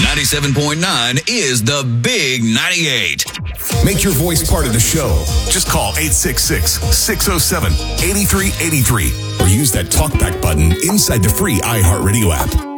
97.9 is the Big 98. Make your voice part of the show. Just call 866-607-8383 or use that talkback button inside the free iHeartRadio app.